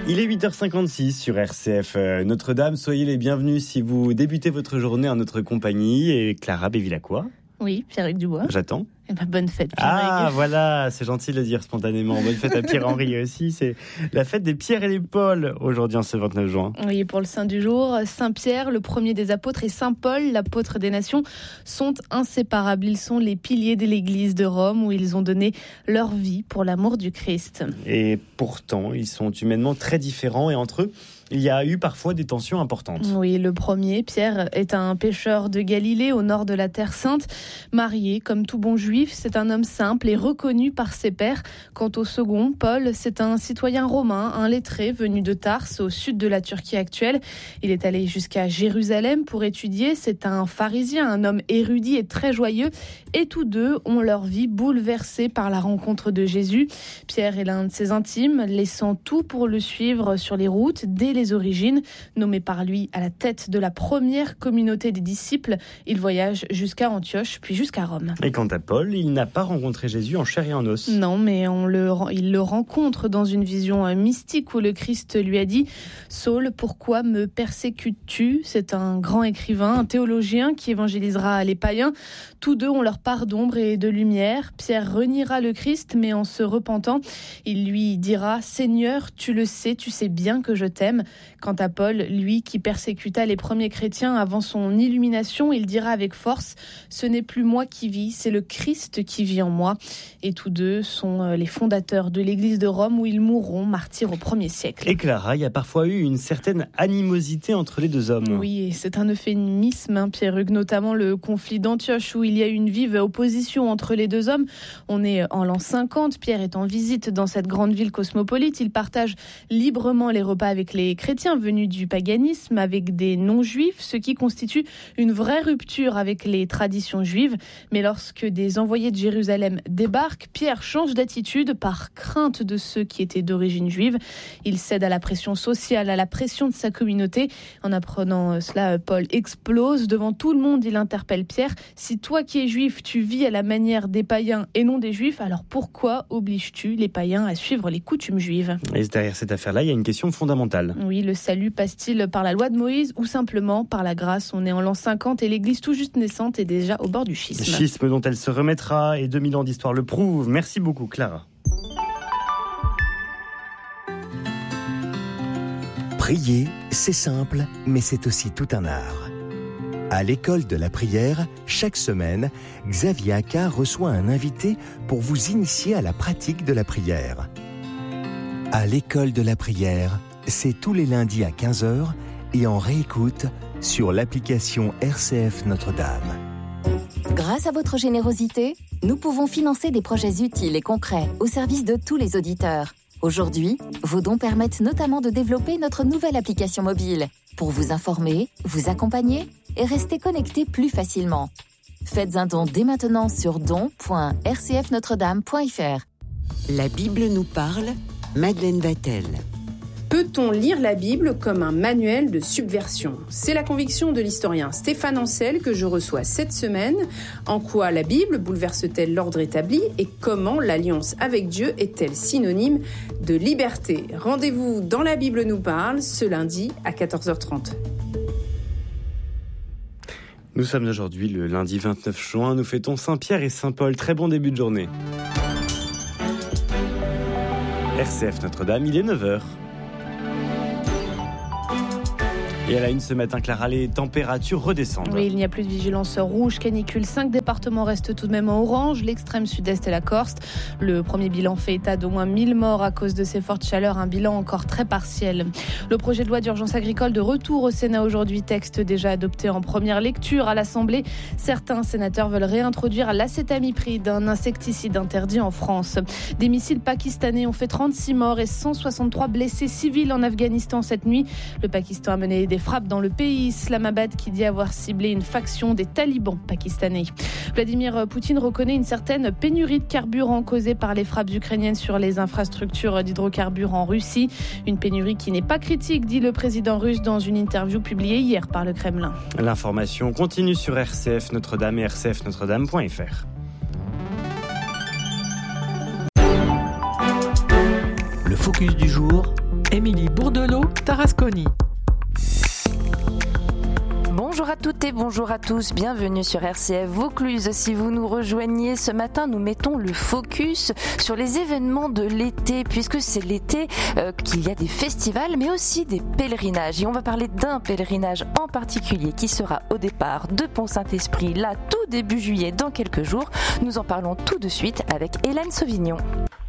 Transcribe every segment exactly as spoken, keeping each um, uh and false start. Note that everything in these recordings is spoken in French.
Il est huit heures cinquante-six sur R C F Notre-Dame. Soyez les bienvenus si vous débutez votre journée en notre compagnie. Et Clara Bévilacqua. Oui, Pierre-Hugues Dubois. J'attends. Eh ben, bonne fête, Pierre-Hugues. Ah, voilà, c'est gentil de le dire spontanément. Bonne fête à Pierre-Henri aussi. C'est la fête des Pierre et des Paul aujourd'hui, en ce vingt-neuf juin. Oui, pour le saint du jour, Saint Pierre, le premier des apôtres, et Saint Paul, l'apôtre des nations, sont inséparables. Ils sont les piliers de l'Église de Rome, où ils ont donné leur vie pour l'amour du Christ. Et pourtant, ils sont humainement très différents et entre eux, il y a eu parfois des tensions importantes. Oui, le premier, Pierre, est un pêcheur de Galilée, au nord de la Terre Sainte. Marié, comme tout bon juif, c'est un homme simple et reconnu par ses pairs. Quant au second, Paul, c'est un citoyen romain, un lettré venu de Tarse, au sud de la Turquie actuelle. Il est allé jusqu'à Jérusalem pour étudier. C'est un pharisien, un homme érudit et très joyeux. Et tous deux ont leur vie bouleversée par la rencontre de Jésus. Pierre est l'un de ses intimes, laissant tout pour le suivre sur les routes dès les origines. Nommé par lui à la tête de la première communauté des disciples, il voyage jusqu'à Antioche, puis jusqu'à Rome. Et quant à Paul, il n'a pas rencontré Jésus en chair et en os. Non, mais on le, il le rencontre dans une vision mystique où le Christ lui a dit « Saul, pourquoi me persécutes-tu » C'est un grand écrivain, un théologien qui évangélisera les païens. Tous deux ont leur part d'ombre et de lumière. Pierre reniera le Christ, mais en se repentant, il lui dira « Seigneur, tu le sais, tu sais bien que je t'aime ». Quant à Paul, lui qui persécuta les premiers chrétiens avant son illumination, il dira avec force « Ce n'est plus moi qui vis, c'est le Christ qui vit en moi ». Et tous deux sont les fondateurs de l'Église de Rome où ils mourront martyrs au premier siècle. Et Clara, il y a parfois eu une certaine animosité entre les deux hommes. Oui, et c'est un euphémisme, hein, Pierre-Hugues, notamment le conflit d'Antioche où il y a eu une vive opposition entre les deux hommes. On est en l'an cinquante, Pierre est en visite dans cette grande ville cosmopolite. Il partage librement les repas avec les chrétiens venus du paganisme, avec des non-juifs, ce qui constitue une vraie rupture avec les traditions juives. Mais lorsque des envoyés de Jérusalem débarquent, Pierre change d'attitude par crainte de ceux qui étaient d'origine juive. Il cède à la pression sociale, à la pression de sa communauté. En apprenant cela, Paul explose. Devant tout le monde, il interpelle Pierre. « Si toi qui es juif, tu vis à la manière des païens et non des juifs, alors pourquoi obliges-tu les païens à suivre les coutumes juives ?» Et derrière cette affaire-là, il y a une question fondamentale. Oui, le salut passe-t-il par la loi de Moïse ou simplement par la grâce ? On est en l'an cinquante et l'église tout juste naissante est déjà au bord du schisme. Schisme dont elle se remettra et deux mille ans d'histoire le prouvent. Merci beaucoup, Clara. Prier, c'est simple, mais c'est aussi tout un art. À l'école de la prière, chaque semaine, Xavier Accard reçoit un invité pour vous initier à la pratique de la prière. À l'école de la prière, c'est tous les lundis à quinze heures et en réécoute sur l'application R C F Notre-Dame. Grâce à votre générosité, nous pouvons financer des projets utiles et concrets au service de tous les auditeurs. Aujourd'hui, vos dons permettent notamment de développer notre nouvelle application mobile pour vous informer, vous accompagner et rester connecté plus facilement. Faites un don dès maintenant sur don point r c f notre dame point f r. La Bible nous parle, Madeleine Vatel. Peut-on lire la Bible comme un manuel de subversion ? C'est la conviction de l'historien Stéphane Ancel que je reçois cette semaine. En quoi la Bible bouleverse-t-elle l'ordre établi et comment l'alliance avec Dieu est-elle synonyme de liberté ? Rendez-vous dans La Bible nous parle ce lundi à quatorze heures trente. Nous sommes aujourd'hui le lundi vingt-neuf juin. Nous fêtons Saint-Pierre et Saint-Paul. Très bon début de journée. R C F Notre-Dame, il est neuf heures. Et à la une ce matin, Clara, les températures redescendent. Oui, il n'y a plus de vigilance rouge, canicule. Cinq départements restent tout de même en orange, l'extrême sud-est et la Corse. Le premier bilan fait état d'au moins mille morts à cause de ces fortes chaleurs, un bilan encore très partiel. Le projet de loi d'urgence agricole de retour au Sénat aujourd'hui, texte déjà adopté en première lecture à l'Assemblée. Certains sénateurs veulent réintroduire l'acétamipride, un insecticide interdit en France. Des missiles pakistanais ont fait trente-six morts et cent soixante-trois blessés civils en Afghanistan cette nuit. Le Pakistan a mené des frappes dans le pays. Islamabad qui dit avoir ciblé une faction des talibans pakistanais. Vladimir Poutine reconnaît une certaine pénurie de carburant causée par les frappes ukrainiennes sur les infrastructures d'hydrocarbures en Russie. Une pénurie qui n'est pas critique, dit le président russe dans une interview publiée hier par le Kremlin. L'information continue sur R C F Notre-Dame et r c f notre dame point f r. Le focus du jour, Émilie Bourdelot-Tarasconi. Bonjour à toutes et bonjour à tous, bienvenue sur R C F Vaucluse. Si vous nous rejoignez ce matin, nous mettons le focus sur les événements de l'été, puisque c'est l'été euh, qu'il y a des festivals, mais aussi des pèlerinages. Et on va parler d'un pèlerinage en particulier qui sera au départ de Pont-Saint-Esprit, là tout début juillet, dans quelques jours. Nous en parlons tout de suite avec Hélène Sauvignon.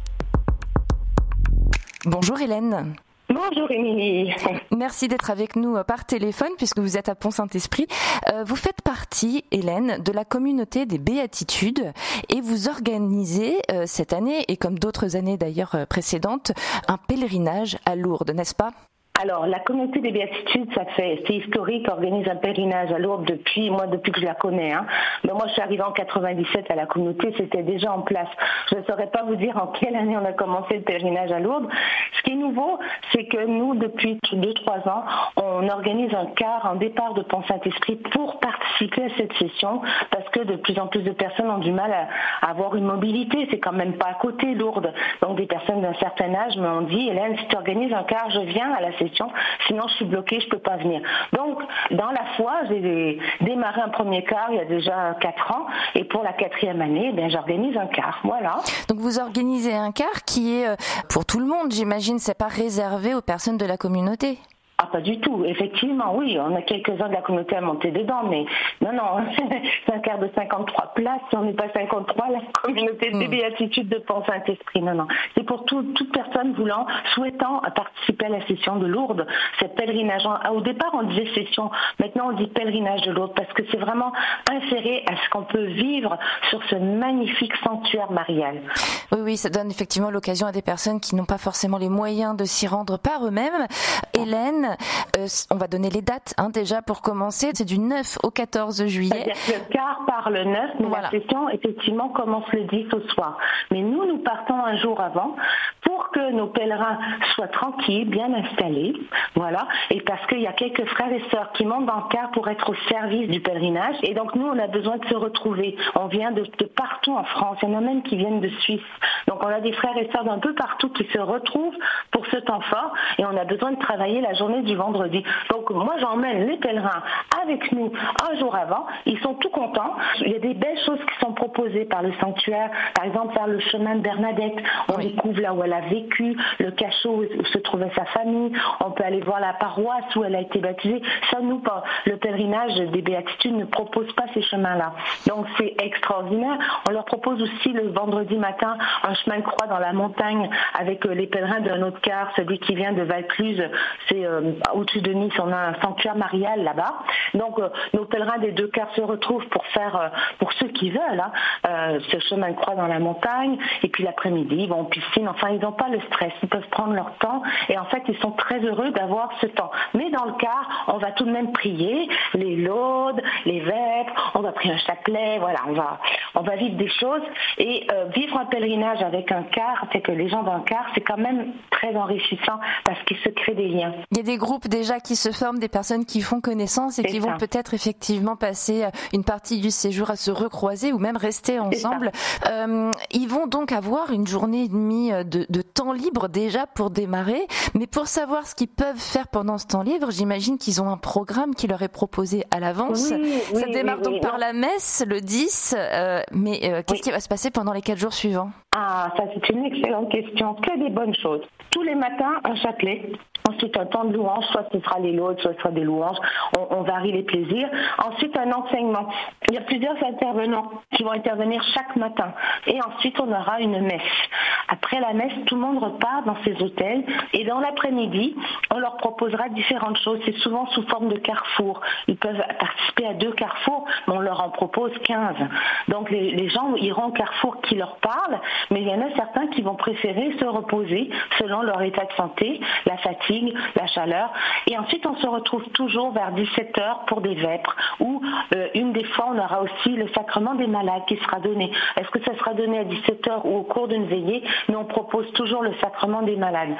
Bonjour Hélène. Bonjour Émilie. Merci d'être avec nous par téléphone puisque vous êtes à Pont-Saint-Esprit. Euh, vous faites partie, Hélène, de la communauté des Béatitudes et vous organisez euh, cette année, et comme d'autres années d'ailleurs euh, précédentes, un pèlerinage à Lourdes, n'est-ce pas ? Alors, la communauté des Béatitudes, ça fait, c'est historique, organise un pèlerinage à Lourdes depuis, moi, depuis que je la connais, hein. Mais moi, je suis arrivée en quatre-vingt-dix-sept à la communauté, c'était déjà en place. Je ne saurais pas vous dire en quelle année on a commencé le pèlerinage à Lourdes. Ce qui est nouveau, c'est que nous, depuis deux trois ans, on organise un quart, un départ de Pont-Saint-Esprit pour participer à cette session, parce que de plus en plus de personnes ont du mal à, à avoir une mobilité. C'est quand même pas à côté, Lourdes. Donc, des personnes d'un certain âge m'ont dit, Hélène, si tu organises un quart, je viens à la session. Sinon je suis bloquée, je peux pas venir. Donc dans la foi, j'ai démarré un premier quart il y a déjà quatre ans, et pour la quatrième année, ben j'organise un quart. Voilà. Donc vous organisez un quart qui est pour tout le monde, j'imagine, c'est pas réservé aux personnes de la communauté. Ah, pas du tout. Effectivement, oui, on a quelques-uns de la communauté à monter dedans, mais non, non, c'est un quart de cinquante-trois places. Si on n'est pas cinquante-trois, la communauté des mmh. Béatitudes de Pont-Saint-Esprit, non, non. C'est pour tout, toute personne voulant, souhaitant participer à la session de Lourdes. C'est pèlerinage. Au départ, on disait session. Maintenant, on dit pèlerinage de Lourdes parce que c'est vraiment inséré à ce qu'on peut vivre sur ce magnifique sanctuaire marial. Oui, oui, ça donne effectivement l'occasion à des personnes qui n'ont pas forcément les moyens de s'y rendre par eux-mêmes. Hélène, Euh, on va donner les dates hein, déjà pour commencer. C'est du neuf au quatorze juillet. C'est-à-dire que le quart part le neuf, mais voilà. La session effectivement commence le dix au soir. Mais nous, nous partons un jour avant pour que nos pèlerins soient tranquilles, bien installés. Voilà. Et parce qu'il y a quelques frères et sœurs qui montent dans le quart pour être au service du pèlerinage. Et donc nous, on a besoin de se retrouver. On vient de, de partout en France. Il y en a même qui viennent de Suisse. Donc on a des frères et sœurs d'un peu partout qui se retrouvent pour ce temps fort. Et on a besoin de travailler la journée du vendredi. Donc moi j'emmène les pèlerins avec nous un jour avant, ils sont tout contents. Il y a des belles choses qui sont proposées par le sanctuaire, par exemple faire le chemin de Bernadette, on oui. découvre là où elle a vécu, le cachot où se trouvait sa famille, on peut aller voir la paroisse où elle a été baptisée. Ça nous, le pèlerinage des Béatitudes ne propose pas ces chemins-là. Donc c'est extraordinaire. On leur propose aussi le vendredi matin un chemin de croix dans la montagne avec les pèlerins d'un autre quart, celui qui vient de Vaucluse, c'est euh, au-dessus de Nice, on a un sanctuaire marial là-bas. Donc euh, nos pèlerins des deux quarts se retrouvent pour faire, euh, pour ceux qui veulent, hein, euh, ce chemin de croix dans la montagne. Et puis l'après-midi, ils vont en piscine. Enfin, ils n'ont pas le stress. Ils peuvent prendre leur temps. Et en fait, ils sont très heureux d'avoir ce temps. Mais dans le quart, on va tout de même prier les laudes, les vêpres. On va prier un chapelet. Voilà, on va, on va vivre des choses. Et euh, vivre un pèlerinage avec un quart, c'est que les gens d'un quart, c'est quand même très enrichissant parce qu'il se crée des liens. Il y a des groupes déjà qui se forment, des personnes qui font connaissance et c'est qui ça. Vont peut-être effectivement passer une partie du séjour à se recroiser ou même rester ensemble. Euh, ils vont donc avoir une journée et demie de, de temps libre déjà pour démarrer, mais pour savoir ce qu'ils peuvent faire pendant ce temps libre, j'imagine qu'ils ont un programme qui leur est proposé à l'avance. Oui, oui, ça démarre oui, donc oui, par non. la messe le dix, euh, mais euh, qu'est-ce oui. qui va se passer pendant les quatre jours suivants ? Ah, ça c'est une excellente question. Que des bonnes choses. Tous les matins, un chapelet. Ensuite, un temps de louange, soit ce sera les laudes, soit ce sera des louanges. On, on varie les plaisirs. Ensuite, un enseignement. Il y a plusieurs intervenants qui vont intervenir chaque matin. Et ensuite, on aura une messe. Après la messe, tout le monde repart dans ses hôtels. Et dans l'après-midi, on leur proposera différentes choses. C'est souvent sous forme de carrefour. Ils peuvent participer à deux carrefours, mais on leur en propose quinze. Donc, les, les gens iront au carrefour qui leur parle, mais il y en a certains qui vont préférer se reposer selon leur état de santé, la fatigue, la chaleur. Et ensuite, on se retrouve toujours vers dix-sept heures pour des vêpres, où euh, une des fois, on aura aussi le sacrement des malades qui sera donné. Est-ce que ça sera donné à dix-sept heures ou au cours d'une veillée? Mais on propose toujours le sacrement des malades.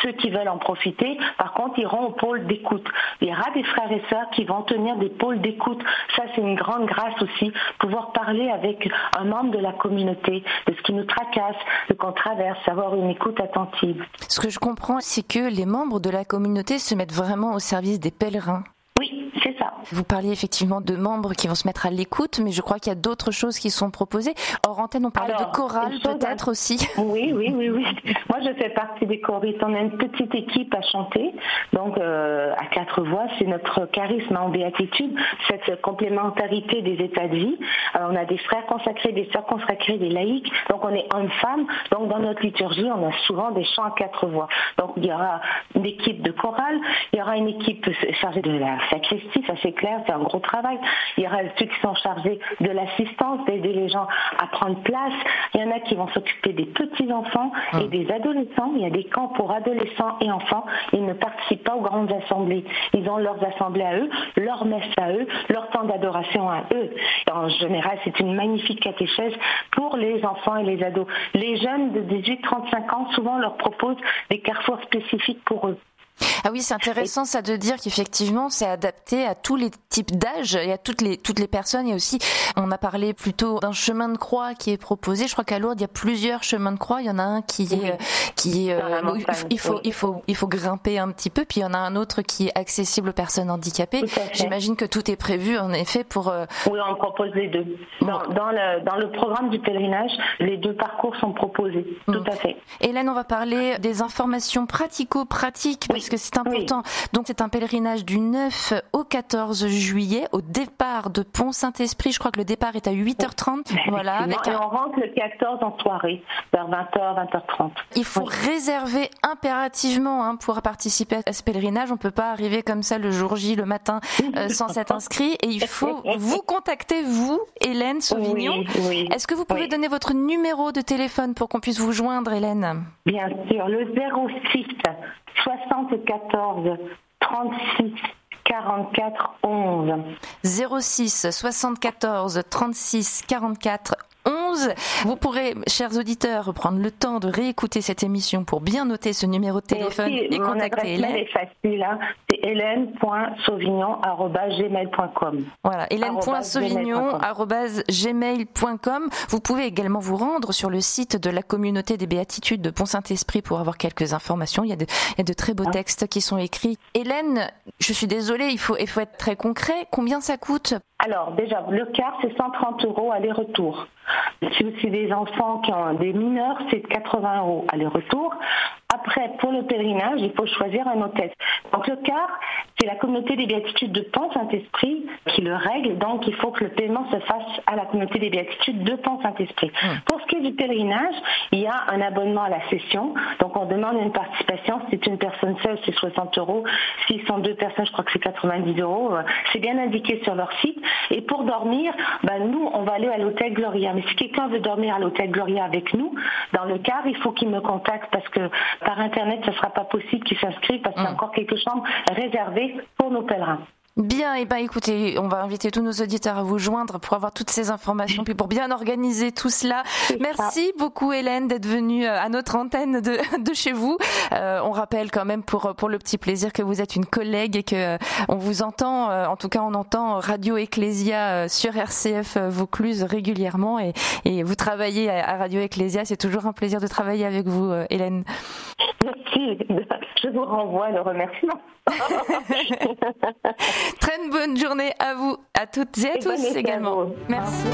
ceux qui veulent en profiter, par contre, iront au pôle d'écoute. Il y aura des frères et sœurs qui vont tenir des pôles d'écoute. Ça, c'est une grande grâce aussi, pouvoir parler avec un membre de la communauté, de ce qui nous tracasse, de qu'on traverse, avoir une écoute attentive. Ce que je comprends, c'est que les membres de la communauté se mettent vraiment au service des pèlerins. Oui, c'est ça. Vous parliez effectivement de membres qui vont se mettre à l'écoute, mais je crois qu'il y a d'autres choses qui sont proposées. Hors antenne, on parlait Alors, de chorale peut-être à... aussi. Oui, oui, oui, oui. Moi, je fais partie des choristes. On a une petite équipe à chanter, donc euh, à quatre voix. C'est notre charisme en béatitude, cette complémentarité des états de vie. Alors, on a des frères consacrés, des sœurs consacrées, des laïcs. Donc, on est hommes-femmes. Donc, dans notre liturgie, on a souvent des chants à quatre voix. Donc, il y aura une équipe de chorale, il y aura une équipe chargée de la sacristie, ça c'est clair, c'est un gros travail. Il y aura ceux qui sont chargés de l'assistance, d'aider les gens à prendre place. Il y en a qui vont s'occuper des petits-enfants et des adolescents. Il y a des camps pour adolescents et enfants. Ils ne participent pas aux grandes assemblées. Ils ont leurs assemblées à eux, leurs messes à eux, leur temps d'adoration à eux. Et en général, c'est une magnifique catéchèse pour les enfants et les ados. Les jeunes de dix-huit à trente-cinq ans, souvent, leur proposent des carrefours spécifiques pour eux. Ah oui, c'est intéressant ça de dire qu'effectivement c'est adapté à tous les types d'âge et à toutes les toutes les personnes. Il y a aussi, on a parlé plutôt d'un chemin de croix qui est proposé. Je crois qu'à Lourdes il y a plusieurs chemins de croix. Il y en a un qui est oui. qui est euh, il faut il faut il faut grimper un petit peu. Puis il y en a un autre qui est accessible aux personnes handicapées. J'imagine que tout est prévu en effet pour. Euh... Oui, on propose les deux. Dans, dans le dans le programme du pèlerinage, les deux parcours sont proposés. Mmh. Tout à fait. Hélène, on va parler des informations pratico-pratiques. Oui. Parce que c'est important. Oui. Donc c'est un pèlerinage du neuf au quatorze juillet au départ de Pont-Saint-Esprit. Je crois que le départ est à huit heures trente. Voilà. Avec et un... on rentre le quatorze en soirée, vers vingt heures, vingt heures trente. Il faut oui. réserver impérativement hein, pour participer à ce pèlerinage. On ne peut pas arriver comme ça le jour J, le matin, euh, sans s'être inscrit. Et il faut vous contacter, vous, Hélène Sauvignon. Oui, oui. Est-ce que vous pouvez oui. donner votre numéro de téléphone pour qu'on puisse vous joindre, Hélène ? Bien sûr, le zéro six soixante-quatorze trente-six quarante-quatre onze. zéro six soixante-quatorze trente-six quarante-quatre onze. Vous pourrez, chers auditeurs, prendre le temps de réécouter cette émission pour bien noter ce numéro de téléphone et, aussi, et contacter Hélène. Est facile, hein. C'est hélène point sauvignon arobase gmail point com. Voilà, hélène point sauvignon arobase gmail point com. Vous pouvez également vous rendre sur le site de la communauté des béatitudes de Pont-Saint-Esprit pour avoir quelques informations. Il y a de, il y a de très beaux textes qui sont écrits. Hélène, je suis désolée, il faut, il faut être très concret. Combien ça coûte ? Alors, déjà, le quart, c'est cent trente euros aller-retour. Si c'est des enfants qui ont des mineurs, c'est quatre-vingts euros aller-retour. Après, pour le pèlerinage, il faut choisir un hôtel. Donc, le quart, c'est la communauté des béatitudes de Pont-Saint-Esprit qui le règle. Donc, il faut que le paiement se fasse à la communauté des béatitudes de Pont-Saint-Esprit. Mmh. Pour ce qui est du pèlerinage, il y a un abonnement à la session. Donc, on demande une participation. Si c'est une personne seule, c'est soixante euros. S'ils sont deux personnes, je crois que c'est quatre-vingt-dix euros. C'est bien indiqué sur leur site. Et pour dormir, ben, nous, on va aller à l'hôtel Gloria. Mais si quelqu'un veut dormir à l'hôtel Gloria avec nous, dans le quart, il faut qu'il me contacte parce que par Internet, ce ne sera pas possible qu'il s'inscrive parce qu'il y a encore quelques chambres réservées pour nos pèlerins. Bien, et eh ben écoutez, on va inviter tous nos auditeurs à vous joindre pour avoir toutes ces informations, puis pour bien organiser tout cela. C'est Merci ça. beaucoup Hélène d'être venue à notre antenne de, de chez vous. Euh, on rappelle quand même pour pour le petit plaisir que vous êtes une collègue et que euh, on vous entend, euh, en tout cas on entend Radio Ecclésia euh, sur R C F euh, Vaucluse régulièrement et, et vous travaillez à, à Radio Ecclésia. C'est toujours un plaisir de travailler avec vous, euh, Hélène. Merci, je vous renvoie le remerciement. Très bonne journée à vous, à toutes et à et tous également. Merci.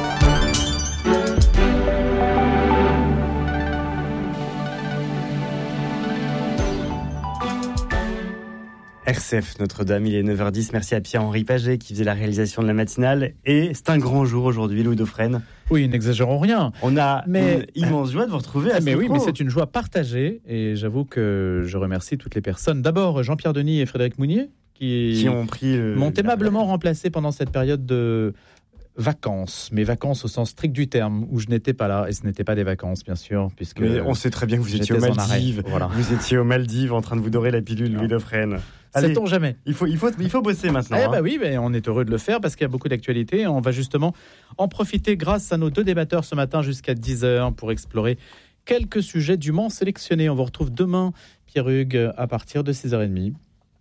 R C F Notre-Dame, il est neuf heures dix. Merci à Pierre-Henri Paget qui faisait la réalisation de la matinale. Et c'est un grand jour aujourd'hui, Louis Dauphren. Oui, n'exagérons rien. On a mais, une immense joie de vous retrouver à ce Mais micro. oui, mais c'est une joie partagée. Et j'avoue que je remercie toutes les personnes. D'abord, Jean-Pierre Denis et Frédéric Mounier qui, qui ont pris le, m'ont aimablement remplacé pendant cette période de vacances, mais vacances au sens strict du terme, où je n'étais pas là, et ce n'étaient pas des vacances, bien sûr, puisque... Mais on sait très bien que vous étiez aux Maldives, voilà. Vous étiez aux Maldives en train de vous dorer la pilule, Louis Dauphren. Sait-on jamais. Il faut, il faut, il faut bosser maintenant. Eh hein. bah oui, mais on est heureux de le faire parce qu'il y a beaucoup d'actualités. On va justement en profiter grâce à nos deux débatteurs ce matin jusqu'à dix heures pour explorer quelques sujets dûment sélectionnés. On vous retrouve demain, Pierre Hugues à partir de six heures trente.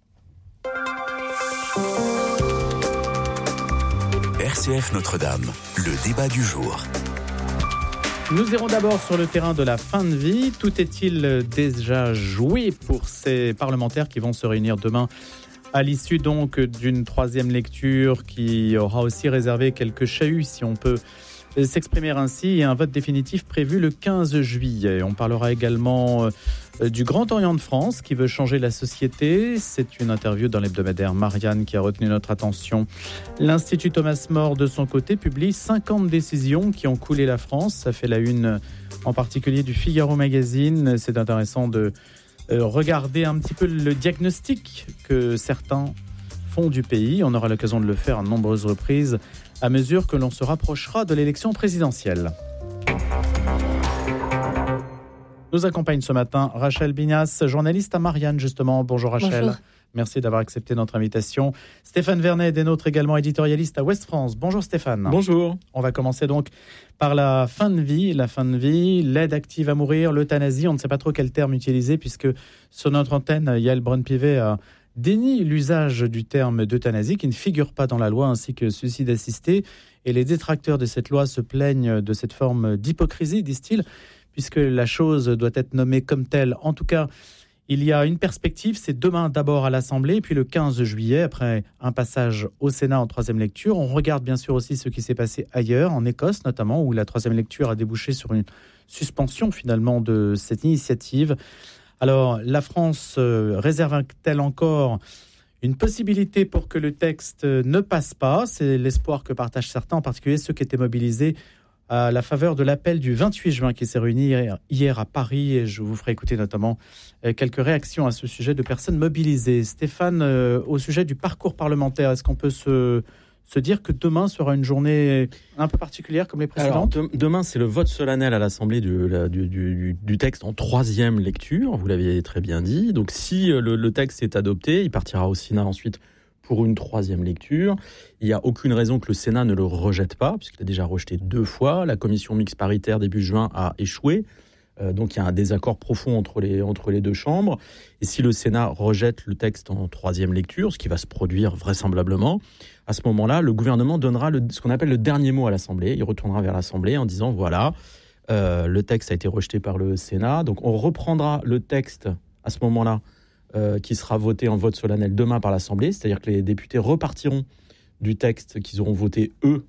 R C F Notre-Dame, le débat du jour. Nous irons d'abord sur le terrain de la fin de vie. Tout est-il déjà joué pour ces parlementaires qui vont se réunir demain à l'issue donc d'une troisième lecture qui aura aussi réservé quelques chahuts, si on peut s'exprimer ainsi, et un vote définitif prévu le quinze juillet. On parlera également du Grand Orient de France qui veut changer la société. C'est une interview dans l'hebdomadaire Marianne qui a retenu notre attention. L'Institut Thomas More, de son côté, publie cinquante décisions qui ont coulé la France. Ça fait la une en particulier du Figaro Magazine. C'est intéressant de regarder un petit peu le diagnostic que certains font du pays. On aura l'occasion de le faire à de nombreuses reprises à mesure que l'on se rapprochera de l'élection présidentielle. Nous accompagne ce matin Rachel Bignas, journaliste à Marianne justement. Bonjour Rachel. Bonjour. Merci d'avoir accepté notre invitation. Stéphane Vernet est notre également éditorialiste à Ouest France. Bonjour Stéphane. Bonjour. On va commencer donc par la fin de vie. La fin de vie, l'aide active à mourir, l'euthanasie. On ne sait pas trop quel terme utiliser puisque sur notre antenne, Yael Braun-Pivet a dénie l'usage du terme d'euthanasie qui ne figure pas dans la loi, ainsi que suicide assisté. Et les détracteurs de cette loi se plaignent de cette forme d'hypocrisie, disent-ils, puisque la chose doit être nommée comme telle. En tout cas, il y a une perspective, c'est demain d'abord à l'Assemblée, puis le quinze juillet, après un passage au Sénat en troisième lecture. On regarde bien sûr aussi ce qui s'est passé ailleurs, en Écosse notamment, où la troisième lecture a débouché sur une suspension finalement de cette initiative. Alors, la France euh, réserve-t-elle encore une possibilité pour que le texte ne passe pas? C'est l'espoir que partagent certains, en particulier ceux qui étaient mobilisés à la faveur de l'appel du vingt-huit juin qui s'est réuni hier à Paris. Et je vous ferai écouter notamment quelques réactions à ce sujet de personnes mobilisées. Stéphane, euh, au sujet du parcours parlementaire, est-ce qu'on peut se... se dire que demain sera une journée un peu particulière comme les précédentes? Alors, de, demain, c'est le vote solennel à l'Assemblée du, la, du, du, du texte en troisième lecture, vous l'aviez très bien dit. Donc si le, le texte est adopté, il partira au Sénat ensuite pour une troisième lecture. Il n'y a aucune raison que le Sénat ne le rejette pas, puisqu'il a déjà rejeté deux fois. La commission mixte paritaire début juin a échoué. Euh, donc il y a un désaccord profond entre les, entre les deux chambres. Et si le Sénat rejette le texte en troisième lecture, ce qui va se produire vraisemblablement, à ce moment-là, le gouvernement donnera le, ce qu'on appelle le dernier mot à l'Assemblée. Il retournera vers l'Assemblée en disant, voilà, euh, le texte a été rejeté par le Sénat. Donc on reprendra le texte à ce moment-là, euh, qui sera voté en vote solennel demain par l'Assemblée. C'est-à-dire que les députés repartiront du texte qu'ils auront voté, eux,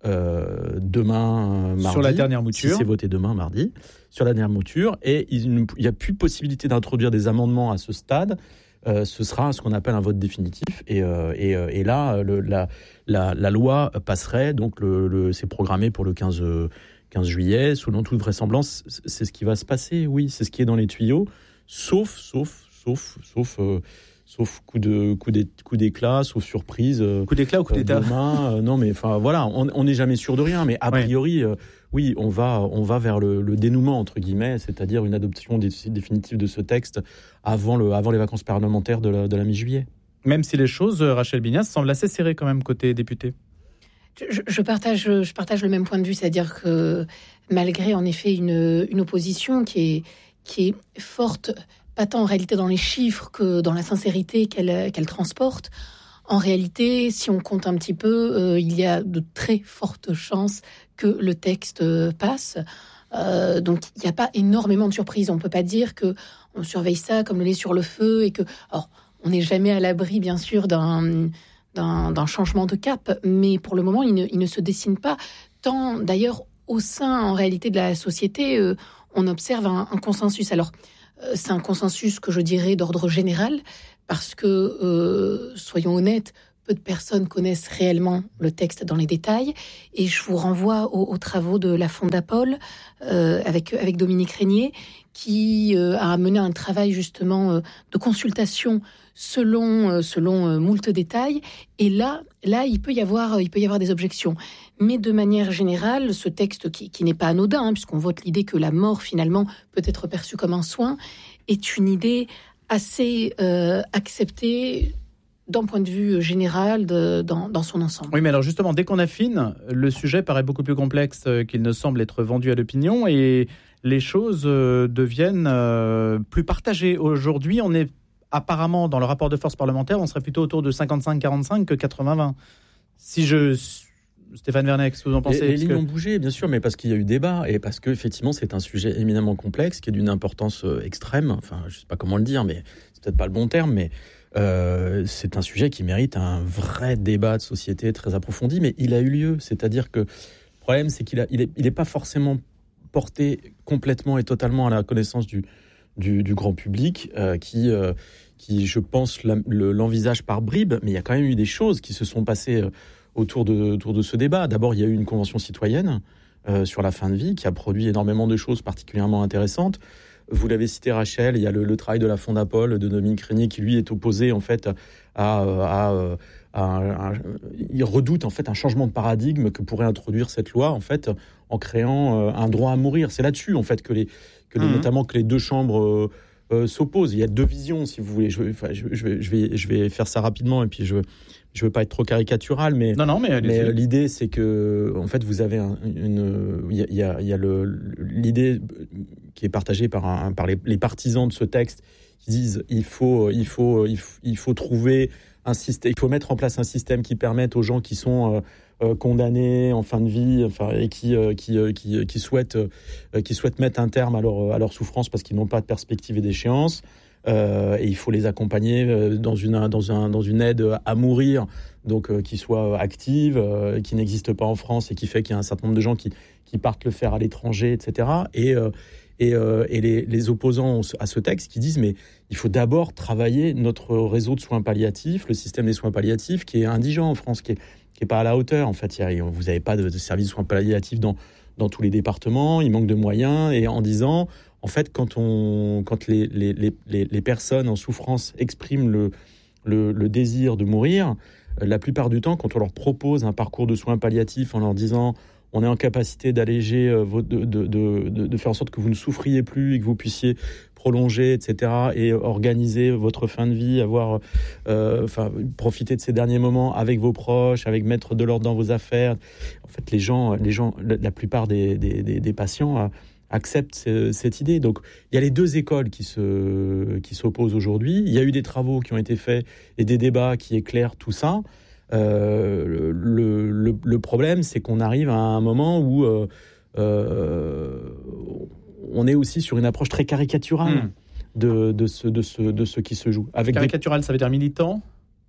euh, demain, euh, mardi. Sur la dernière mouture. Si c'est voté demain, mardi. Sur la dernière mouture. Et il n'y a plus possibilité d'introduire des amendements à ce stade. Euh, ce sera ce qu'on appelle un vote définitif. Et, euh, et, et là, le, la, la, la loi passerait. Donc, le, le, c'est programmé pour le quinze juillet. Selon toute vraisemblance, c'est ce qui va se passer. Oui, c'est ce qui est dans les tuyaux. Sauf, sauf, sauf, sauf... Euh, Sauf coup de coup d'é, coup d'éclat, sauf surprise. Euh, coup d'éclat ou coup euh, d'état demain, euh, non, mais enfin voilà, on n'est jamais sûr de rien. Mais a priori, euh, oui, on va on va vers le, le dénouement entre guillemets, c'est-à-dire une adoption dé, définitive de ce texte avant le avant les vacances parlementaires de la, de la mi-juillet. Même si les choses, Rachel Bignas, semblent assez serrées quand même côté député. Je, je partage je partage le même point de vue, c'est-à-dire que malgré en effet une une opposition qui est qui est forte, pas tant en réalité dans les chiffres que dans la sincérité qu'elle, qu'elle transporte. En réalité, si on compte un petit peu, euh, il y a de très fortes chances que le texte euh, passe. Euh, donc, il n'y a pas énormément de surprises. On ne peut pas dire qu'on surveille ça comme le lait sur le feu et que... Alors, on n'est jamais à l'abri, bien sûr, d'un, d'un, d'un changement de cap, mais pour le moment, il ne, il ne se dessine pas. Tant, d'ailleurs, au sein, en réalité, de la société, euh, on observe un, un consensus. Alors, c'est un consensus que je dirais d'ordre général, parce que, euh, soyons honnêtes, peu de personnes connaissent réellement le texte dans les détails. Et je vous renvoie aux, aux travaux de la Fondapol euh, avec, avec Dominique Régnier, qui euh, a mené un travail justement euh, de consultation selon, euh, selon euh, moult détails. Et là, là il, peut y avoir, il peut y avoir des objections. Mais de manière générale, ce texte qui, qui n'est pas anodin, hein, puisqu'on vote l'idée que la mort, finalement, peut être perçue comme un soin, est une idée assez euh, acceptée d'un point de vue général de, dans, dans son ensemble. Oui, mais alors justement, dès qu'on affine, le sujet paraît beaucoup plus complexe qu'il ne semble être vendu à l'opinion et les choses deviennent plus partagées. Aujourd'hui, on est apparemment, dans le rapport de force parlementaire, on serait plutôt autour de cinquante-cinq quarante-cinq que quatre-vingts vingt. Si je... Stéphane Vernet, qu'est-ce que vous en pensez? Les, les lignes que... ont bougé, bien sûr, mais parce qu'il y a eu débat et parce qu'effectivement, c'est un sujet éminemment complexe qui est d'une importance extrême. Enfin, je ne sais pas comment le dire, mais c'est peut-être pas le bon terme, mais euh, c'est un sujet qui mérite un vrai débat de société très approfondi, mais il a eu lieu. C'est-à-dire que le problème, c'est qu'il a, il est, il est pas forcément porté complètement et totalement à la connaissance du, du, du grand public, euh, qui, euh, qui, je pense, la, le, l'envisage par bribes, mais il y a quand même eu des choses qui se sont passées euh, autour, de, autour de ce débat. D'abord, il y a eu une convention citoyenne euh, sur la fin de vie qui a produit énormément de choses particulièrement intéressantes. Vous l'avez cité, Rachel, il y a le, le travail de la Fondapol, de Dominique Régnier, qui lui est opposé en fait à, à, à, à, à il redoute en fait un changement de paradigme que pourrait introduire cette loi en fait en créant un droit à mourir. C'est là-dessus en fait que les, que les, mmh. notamment que les deux chambres euh, euh, s'opposent. Il y a deux visions, si vous voulez. Je, enfin, je, je, vais, je vais, je vais faire ça rapidement et puis je. Je veux pas être trop caricatural, mais, non, non, mais, mais l'idée, c'est que, en fait, vous avez un, une, il y a, il y a le, l'idée qui est partagée par, un, par les, les partisans de ce texte qui disent il faut, il faut, il faut, il faut trouver un système, il faut mettre en place un système qui permette aux gens qui sont euh, condamnés en fin de vie, enfin, et qui, euh, qui, euh, qui, qui souhaitent, euh, qui souhaitent mettre un terme à leur, à leur souffrance parce qu'ils n'ont pas de perspective et d'échéance. Euh, et il faut les accompagner dans une, dans un, dans une aide à mourir, donc euh, qui soit active, euh, qui n'existe pas en France et qui fait qu'il y a un certain nombre de gens qui, qui partent le faire à l'étranger, et cetera. Et, euh, et, euh, et les, les opposants à ce texte qui disent mais il faut d'abord travailler notre réseau de soins palliatifs, le système des soins palliatifs qui est indigent en France, qui est, qui est pas à la hauteur. En fait, il y a, vous n'avez pas de, de service de soins palliatifs dans, dans tous les départements, il manque de moyens. Et en disant en fait, quand, on, quand les, les, les, les personnes en souffrance expriment le, le, le désir de mourir, la plupart du temps, quand on leur propose un parcours de soins palliatifs en leur disant on est en capacité d'alléger, de, de, de, de, de faire en sorte que vous ne souffriez plus et que vous puissiez prolonger, et cetera, et organiser votre fin de vie, avoir, euh, enfin, profiter de ces derniers moments avec vos proches, avec mettre de l'ordre dans vos affaires. En fait, les gens, les gens la, la plupart des, des, des, des patients acceptent ce, cette idée. Donc, il y a les deux écoles qui, se, qui s'opposent aujourd'hui. Il y a eu des travaux qui ont été faits et des débats qui éclairent tout ça. Euh, le, le, le problème, c'est qu'on arrive à un moment où euh, euh, on est aussi sur une approche très caricaturale mmh. de, de, ce, de, ce, de ce qui se joue. Avec caricatural, des... ça veut dire militant ?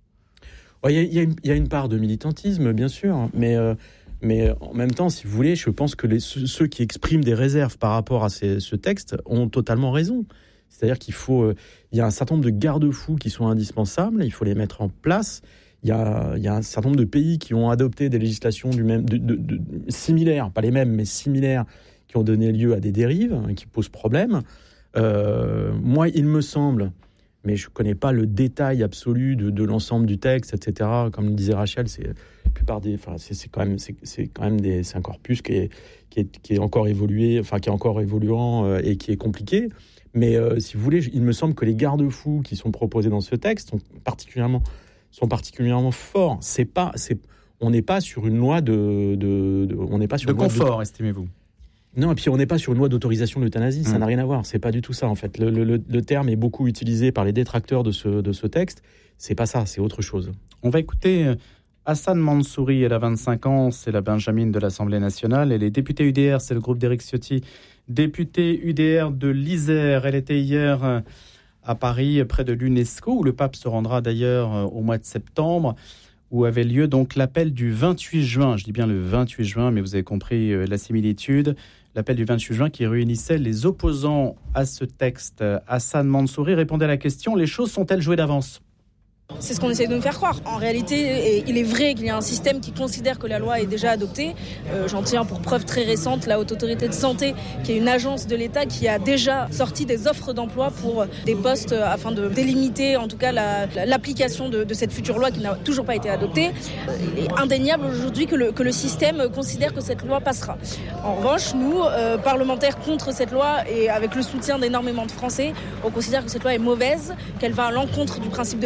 Il ouais, y, y, y a une part de militantisme, bien sûr, mais... Euh, Mais en même temps, si vous voulez, je pense que les, ceux qui expriment des réserves par rapport à ces, ce texte ont totalement raison. C'est-à-dire qu'il faut, euh, il y a un certain nombre de garde-fous qui sont indispensables, il faut les mettre en place. Il y a, il y a un certain nombre de pays qui ont adopté des législations du même, de, de, de, similaires, pas les mêmes, mais similaires, qui ont donné lieu à des dérives, hein, qui posent problème. Euh, moi, il me semble... mais je ne connais pas le détail absolu de, de l'ensemble du texte, et cetera. Comme le disait Rachel, c'est, la plupart des, enfin, c'est, c'est, quand même, c'est, c'est quand même des, c'est un corpus qui est, qui est, qui est encore évolué, enfin, qui est encore évoluant euh, et qui est compliqué. Mais euh, si vous voulez, il me semble que les garde-fous qui sont proposés dans ce texte sont particulièrement, sont particulièrement forts. C'est pas, c'est, on n'est pas sur une loi de, de, de on n'est pas sur de une loi confort, de, estimez-vous? Non, et puis on n'est pas sur une loi d'autorisation de l'euthanasie, ça mmh. n'a rien à voir, c'est pas du tout ça en fait. Le, le, le terme est beaucoup utilisé par les détracteurs de ce, de ce texte, c'est pas ça, c'est autre chose. On va écouter Hassan Mansouri, elle a vingt-cinq ans, c'est la Benjamine de l'Assemblée nationale, elle est députée U D R, c'est le groupe d'Éric Ciotti, députée U D R de l'Isère. Elle était hier à Paris, près de l'UNESCO, où le pape se rendra d'ailleurs au mois de septembre, où avait lieu donc l'appel du vingt-huit juin, je dis bien le vingt-huit juin, mais vous avez compris la similitude, l'appel du vingt-huit juin qui réunissait les opposants à ce texte. Hassan Mansouri répondait à la question, les choses sont-elles jouées d'avance ? C'est ce qu'on essaie de nous faire croire. En réalité, il est vrai qu'il y a un système qui considère que la loi est déjà adoptée. Euh, j'en tiens pour preuve très récente la Haute Autorité de Santé, qui est une agence de l'État qui a déjà sorti des offres d'emploi pour des postes afin de délimiter en tout cas la, l'application de, de cette future loi qui n'a toujours pas été adoptée. Il est indéniable aujourd'hui que le, que le système considère que cette loi passera. En revanche, nous, euh, parlementaires contre cette loi et avec le soutien d'énormément de Français, on considère que cette loi est mauvaise, qu'elle va à l'encontre du principe de fraternité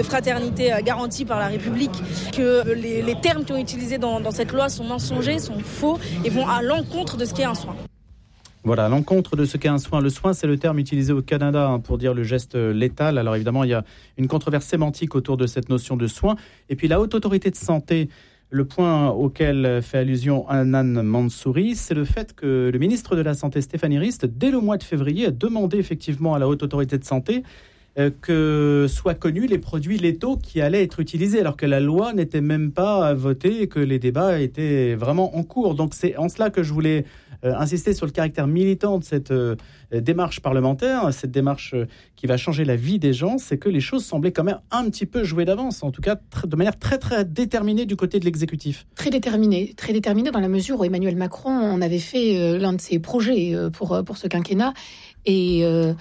maternité garantie par la République, que les, les termes qui ont été utilisés dans, dans cette loi sont mensongers, sont faux et vont à l'encontre de ce qu'est un soin. Voilà, à l'encontre de ce qu'est un soin. Le soin, c'est le terme utilisé au Canada hein, pour dire le geste létal. Alors évidemment, il y a une controverse sémantique autour de cette notion de soin. Et puis la Haute Autorité de Santé, le point auquel fait allusion Hanan Mansouri, c'est le fait que le ministre de la Santé, Stéphanie Rist, dès le mois de février, a demandé effectivement à la Haute Autorité de Santé euh, que soient connus les produits létaux qui allaient être utilisés, alors que la loi n'était même pas votée et que les débats étaient vraiment en cours. Donc c'est en cela que je voulais euh, insister sur le caractère militant de cette euh, démarche parlementaire, cette démarche euh, qui va changer la vie des gens, c'est que les choses semblaient quand même un petit peu jouées d'avance, en tout cas tr- de manière très très déterminée du côté de l'exécutif. Très déterminée, très déterminée dans la mesure où Emmanuel Macron en avait fait euh, l'un de ses projets euh, pour, pour ce quinquennat et euh,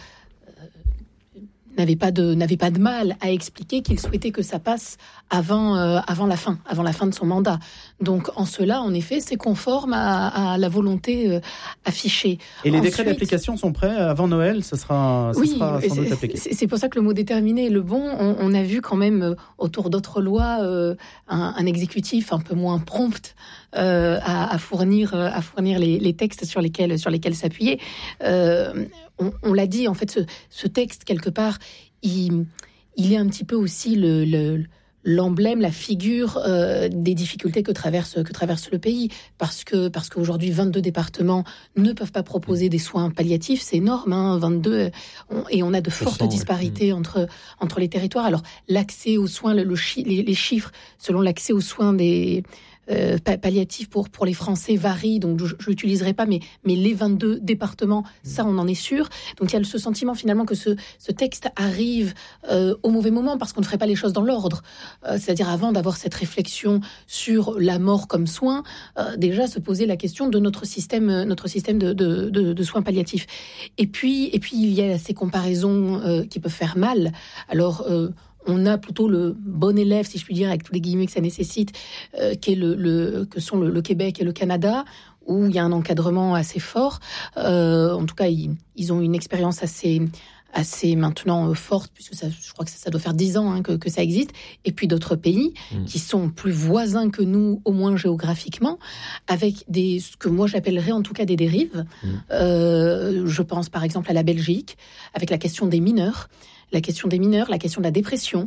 n'avait pas de n'avait pas de mal à expliquer qu'il souhaitait que ça passe avant euh, avant la fin avant la fin de son mandat. Donc en cela, en effet, c'est conforme à, à la volonté euh, affichée. Et les Ensuite, décrets d'application sont prêts avant Noël, ce sera, ce oui, sera sans c'est, doute appliqué. C'est, c'est pour ça que le mot déterminé est le bon. On, on a vu quand même euh, autour d'autres lois euh, un, un exécutif un peu moins prompt euh, à, à fournir euh, à fournir les, les textes sur lesquels sur lesquels s'appuyer. Euh, on, on l'a dit, en fait, ce, ce texte quelque part, il, il est un petit peu aussi le, le l'emblème, la figure euh, des difficultés que traverse que traverse le pays, parce que parce qu'aujourd'hui vingt-deux départements ne peuvent pas proposer des soins palliatifs, c'est énorme, hein, vingt-deux, on, et on a de fortes sens, disparités ouais. entre entre les territoires. Alors l'accès aux soins, le, le chi, les, les chiffres selon l'accès aux soins des Euh, palliatifs pour, pour les Français varient, donc je ne l'utiliserai pas, mais, mais les vingt-deux départements, ça on en est sûr. Donc il y a ce sentiment finalement que ce, ce texte arrive euh, au mauvais moment parce qu'on ne ferait pas les choses dans l'ordre. Euh, c'est-à-dire avant d'avoir cette réflexion sur la mort comme soin, euh, déjà se poser la question de notre système, notre système de, de, de, de soins palliatifs. Et puis, et puis il y a ces comparaisons euh, qui peuvent faire mal. Alors euh, on a plutôt le bon élève, si je puis dire, avec tous les guillemets que ça nécessite, euh, qui est le, le, que sont le, le Québec et le Canada, où il y a un encadrement assez fort. Euh, en tout cas, ils, ils ont une expérience assez, assez maintenant euh, forte, puisque ça, je crois que ça, ça doit faire dix ans hein, que, que ça existe. Et puis d'autres pays mmh. qui sont plus voisins que nous, au moins géographiquement, avec des, ce que moi j'appellerais en tout cas des dérives. Mmh. Euh, je pense par exemple à la Belgique, avec la question des mineurs. La question des mineurs, la question de la dépression.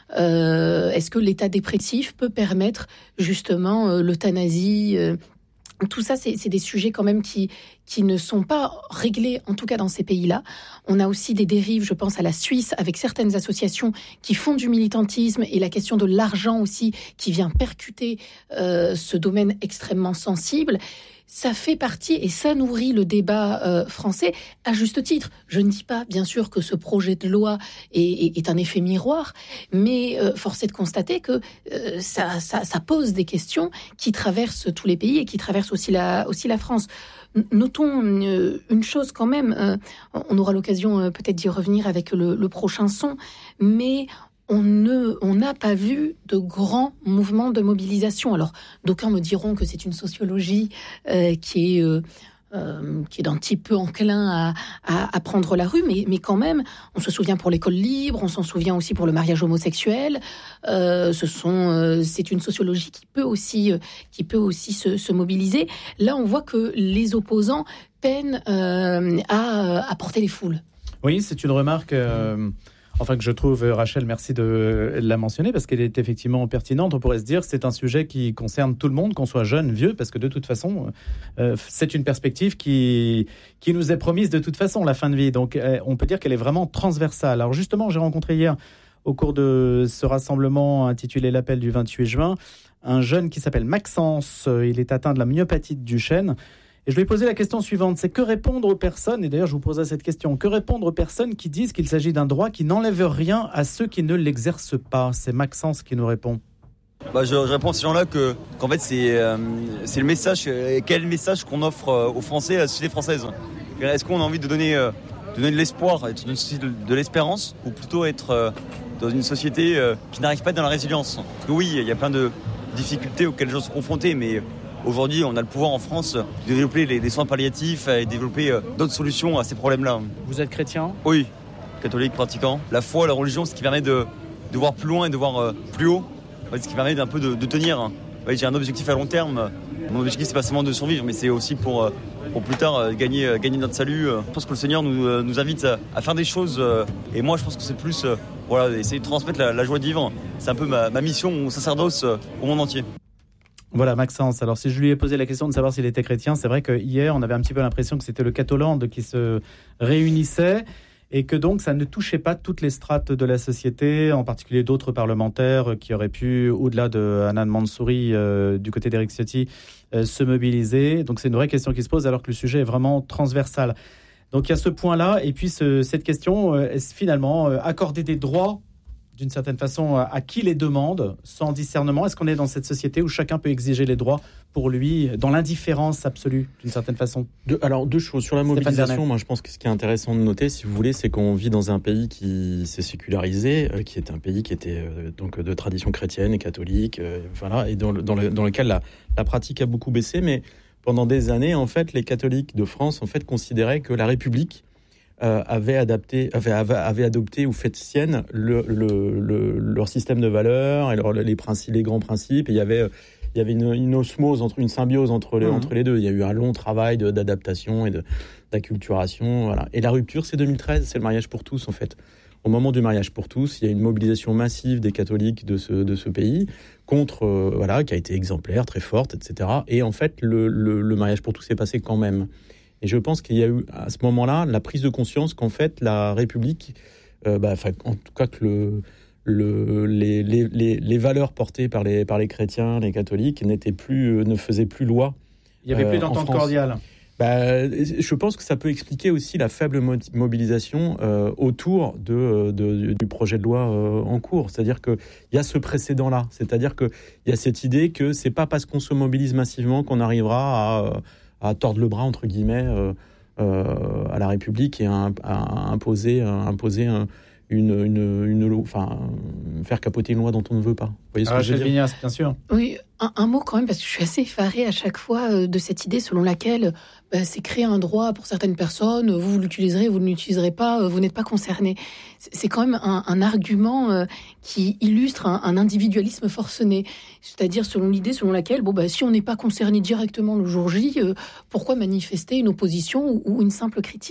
Euh, est-ce que l'état dépressif peut permettre justement euh, l'euthanasie euh, Tout ça, c'est, c'est des sujets quand même qui, qui ne sont pas réglés, en tout cas dans ces pays-là. On a aussi des dérives, je pense à la Suisse, avec certaines associations qui font du militantisme et la question de l'argent aussi qui vient percuter euh, ce domaine extrêmement sensible. Ça fait partie et ça nourrit le débat euh, français à juste titre. Je ne dis pas, bien sûr, que ce projet de loi est, est, est un effet miroir, mais euh, force est de constater que euh, ça, ça, ça pose des questions qui traversent tous les pays et qui traversent aussi la, aussi la France. Notons une, une chose quand même, euh, on aura l'occasion euh, peut-être d'y revenir avec le, le prochain son, mais on ne, on n'a pas vu de grands mouvements de mobilisation. Alors, d'aucuns me diront que c'est une sociologie euh, qui est euh, euh, qui est d'un petit peu enclin à, à, à prendre la rue, mais, mais quand même, on se souvient pour l'école libre, on s'en souvient aussi pour le mariage homosexuel. Euh, ce sont, euh, c'est une sociologie qui peut aussi, euh, qui peut aussi se, se mobiliser. Là, on voit que les opposants peinent euh, à, à porter les foules. Oui, c'est une remarque. Euh... Enfin, que je trouve, Rachel, merci de la mentionner, parce qu'elle est effectivement pertinente. On pourrait se dire que c'est un sujet qui concerne tout le monde, qu'on soit jeune, vieux, parce que de toute façon, euh, c'est une perspective qui, qui nous est promise de toute façon, la fin de vie. Donc, euh, on peut dire qu'elle est vraiment transversale. Alors justement, j'ai rencontré hier, au cours de ce rassemblement intitulé « L'appel du vingt-huit juin », un jeune qui s'appelle Maxence. Il est atteint de la myopathie de Duchenne. Et je lui ai posé la question suivante, c'est que répondre aux personnes, et d'ailleurs je vous poserai cette question, que répondre aux personnes qui disent qu'il s'agit d'un droit qui n'enlève rien à ceux qui ne l'exercent pas? C'est Maxence qui nous répond. Bah je, je réponds à ces gens-là que, qu'en fait c'est, euh, c'est le message, quel message qu'on offre aux Français, à la société française. Est-ce qu'on a envie de donner, euh, de donner de l'espoir, être dans une société de, de l'espérance, ou plutôt être euh, dans une société euh, qui n'arrive pas à être dans la résilience? Parce que oui, il y a plein de difficultés auxquelles les gens sont confrontés, mais aujourd'hui, on a le pouvoir en France de développer les, les soins palliatifs et développer euh, d'autres solutions à ces problèmes-là. Vous êtes chrétien ? Oui, catholique, pratiquant. La foi, la religion, c'est ce qui permet de, de voir plus loin et de voir euh, plus haut, en fait, ce qui permet d'un peu de, de tenir. En fait, j'ai un objectif à long terme. Mon objectif, c'est pas seulement de survivre, mais c'est aussi pour, pour plus tard gagner, gagner notre salut. Je pense que le Seigneur nous, nous invite à, à faire des choses. Et moi, je pense que c'est plus voilà, essayer de transmettre la, la joie de vivre. C'est un peu ma, ma mission, mon sacerdoce au monde entier. Voilà, Maxence. Alors, si je lui ai posé la question de savoir s'il était chrétien, c'est vrai qu'hier, on avait un petit peu l'impression que c'était le Catholand qui se réunissait et que donc ça ne touchait pas toutes les strates de la société, en particulier d'autres parlementaires qui auraient pu, au-delà de Hanan Mansouri, euh, du côté d'Éric Ciotti, euh, se mobiliser. Donc c'est une vraie question qui se pose alors que le sujet est vraiment transversal. Donc il y a ce point-là, et puis ce, cette question, euh, est-ce finalement euh, accorder des droits d'une certaine façon, à qui les demande, sans discernement? Est-ce qu'on est dans cette société où chacun peut exiger les droits pour lui, dans l'indifférence absolue, d'une certaine façon? de, Alors, deux choses. Sur la mobilisation, moi, je pense que ce qui est intéressant de noter, si vous voulez, c'est qu'on vit dans un pays qui s'est sécularisé, euh, qui est un pays qui était euh, donc de tradition chrétienne et catholique, euh, voilà, et dans, le, dans, le, dans lequel la, la pratique a beaucoup baissé. Mais pendant des années, en fait, les catholiques de France, en fait, considéraient que la République Euh, avaient, adapté, avaient, avaient adopté ou fait sienne le, le, le, leur système de valeurs et leur, les, principes, les grands principes. Et il y avait, il y avait une, une osmose, entre, une symbiose entre les, mmh. entre les deux. Il y a eu un long travail de, d'adaptation et de, d'acculturation. Voilà. Et la rupture, c'est deux mille treize, c'est le mariage pour tous, en fait. Au moment du mariage pour tous, il y a une mobilisation massive des catholiques de ce, de ce pays contre, euh, voilà, qui a été exemplaire, très forte, et cetera. Et en fait, le, le, le mariage pour tous est passé quand même. Et je pense qu'il y a eu, à ce moment-là, la prise de conscience qu'en fait, la République, euh, bah, en tout cas que le, le, les, les, les, les valeurs portées par les, par les chrétiens, les catholiques, n'étaient plus, ne faisaient plus loi. Il n'y avait plus euh, d'entente cordiale. Bah, je pense que ça peut expliquer aussi la faible mobilisation euh, autour de, de, du projet de loi euh, en cours. C'est-à-dire qu'il y a ce précédent-là. C'est-à-dire qu'il y a cette idée que ce n'est pas parce qu'on se mobilise massivement qu'on arrivera à... à tordre le bras, entre guillemets, euh, euh, à la République et à, à imposer, à imposer un, une, une, une loi, enfin, faire capoter une loi dont on ne veut pas. Vous voyez ce ah, que je veux dire ? Vignas, bien sûr. Oui, un, un mot quand même, parce que je suis assez effarée à chaque fois de cette idée selon laquelle bah, c'est créer un droit pour certaines personnes, vous, vous l'utiliserez, vous ne l'utiliserez pas, vous n'êtes pas concerné. C'est, c'est quand même un, un argument euh, qui illustre un, un individualisme forcené. C'est-à-dire selon l'idée selon laquelle, bon, bah, si on n'est pas concerné directement le jour J, euh, pourquoi manifester une opposition ou, ou une simple critique ?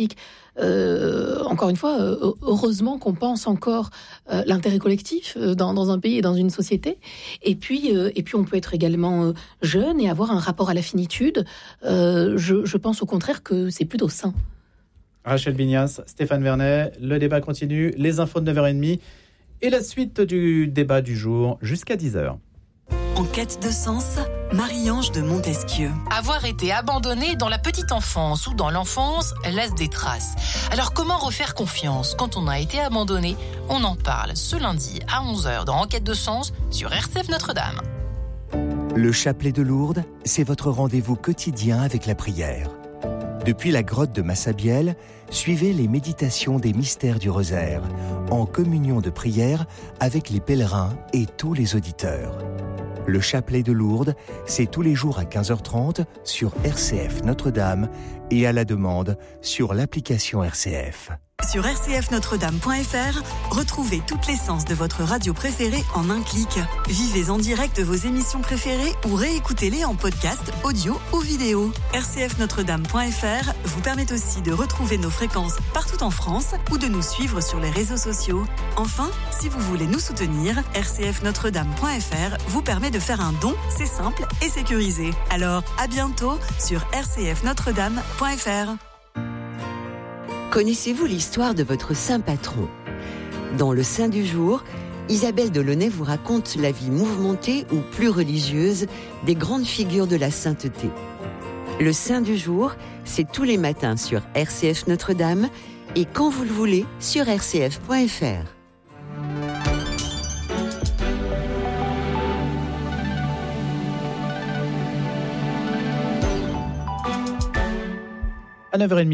Euh, encore une fois, euh, heureusement qu'on pense encore euh, l'intérêt collectif euh, dans, dans un pays et dans une société. Et puis, euh, et puis on peut être également euh, jeune et avoir un rapport à la finitude. Euh, je, je pense au contraire que c'est plutôt sain. Rachel Vignas, Stéphane Vernet, le débat continue, les infos de neuf heures trente et la suite du débat du jour jusqu'à dix heures. En quête de sens, Marie-Ange de Montesquieu. Avoir été abandonné dans la petite enfance ou dans l'enfance laisse des traces. Alors comment refaire confiance quand on a été abandonné ? On en parle ce lundi à onze heures dans Enquête de sens sur R C F Notre-Dame. Le chapelet de Lourdes, c'est votre rendez-vous quotidien avec la prière. Depuis la grotte de Massabielle, suivez les méditations des mystères du rosaire, en communion de prière avec les pèlerins et tous les auditeurs. Le chapelet de Lourdes, c'est tous les jours à quinze heures trente sur R C F Notre-Dame et à la demande sur l'application R C F. Sur r c f notre dame point f r, retrouvez toutes les séances de votre radio préférée en un clic. Vivez en direct vos émissions préférées ou réécoutez-les en podcast, audio ou vidéo. r c f notre dame point f r vous permet aussi de retrouver nos fréquences partout en France ou de nous suivre sur les réseaux sociaux. Enfin, si vous voulez nous soutenir, r c f notre dame point f r vous permet de faire un don, c'est simple et sécurisé. Alors, à bientôt sur r c f notre dame point f r. Connaissez-vous l'histoire de votre saint patron ? Dans le Saint du jour, Isabelle Delaunay vous raconte la vie mouvementée ou plus religieuse des grandes figures de la sainteté. Le Saint du jour, c'est tous les matins sur R C F Notre-Dame et quand vous le voulez sur r c f point f r. À neuf heures trente.